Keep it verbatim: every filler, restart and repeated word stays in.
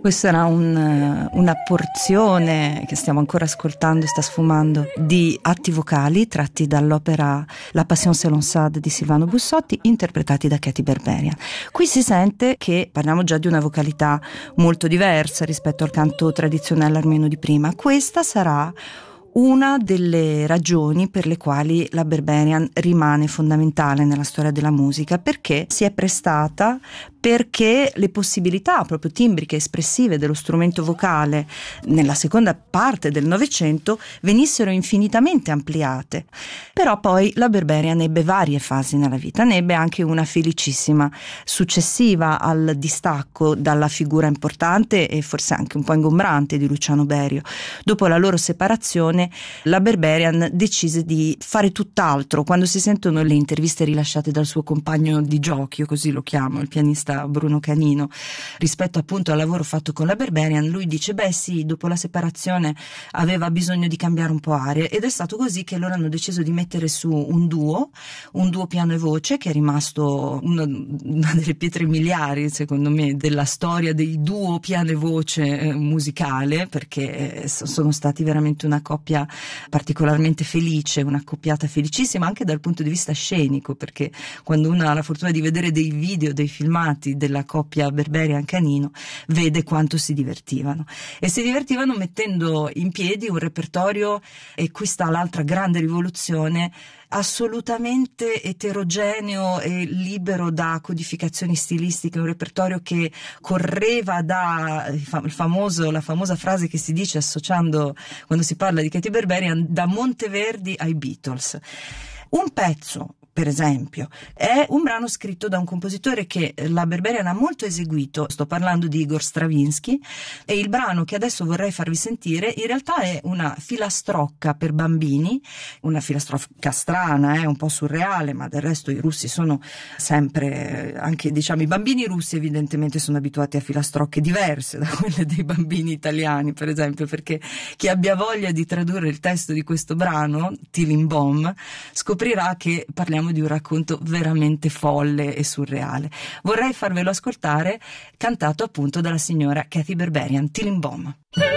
Questa era un, una porzione che stiamo ancora ascoltando, sta sfumando, di atti vocali tratti dall'opera La Passion selon Sade di Silvano Bussotti, interpretati da Katy Berberian. Qui si sente che parliamo già di una vocalità molto diversa rispetto al canto tradizionale armeno di prima. Questa sarà una delle ragioni per le quali la Berberian rimane fondamentale nella storia della musica, perché si è prestata, perché le possibilità proprio timbriche e espressive dello strumento vocale nella seconda parte del Novecento venissero infinitamente ampliate. Però poi la Berberian ebbe varie fasi nella vita, ne ebbe anche una felicissima successiva al distacco dalla figura importante e forse anche un po' ingombrante di Luciano Berio. Dopo la loro separazione la Berberian decise di fare tutt'altro. Quando si sentono le interviste rilasciate dal suo compagno di giochi, io così lo chiamo, il pianista Bruno Canino, rispetto appunto al lavoro fatto con la Berberian, lui dice beh sì, dopo la separazione aveva bisogno di cambiare un po' aria, ed è stato così che loro hanno deciso di mettere su un duo, un duo piano e voce, che è rimasto una, una delle pietre miliari secondo me della storia dei duo piano e voce eh, musicale, perché eh, sono stati veramente una coppia particolarmente felice, una accoppiata felicissima anche dal punto di vista scenico, perché quando uno ha la fortuna di vedere dei video, dei filmati della coppia Berberian-Canino, vede quanto si divertivano e si divertivano mettendo in piedi un repertorio, e qui sta l'altra grande rivoluzione, assolutamente eterogeneo e libero da codificazioni stilistiche, un repertorio che correva da il famoso, la famosa frase che si dice associando quando si parla di Katy Berberian, da Monteverdi ai Beatles. Un pezzo, per esempio, è un brano scritto da un compositore che la Berberian ha molto eseguito, sto parlando di Igor Stravinsky, e il brano che adesso vorrei farvi sentire in realtà è una filastrocca per bambini, una filastrocca strana, eh, un po' surreale, ma del resto i russi sono sempre, anche diciamo i bambini russi evidentemente sono abituati a filastrocche diverse da quelle dei bambini italiani, per esempio, perché chi abbia voglia di tradurre il testo di questo brano, Tilin Bom, scoprirà che parliamo di un racconto veramente folle e surreale. Vorrei farvelo ascoltare, cantato appunto dalla signora Katy Berberian, Tilin Bom.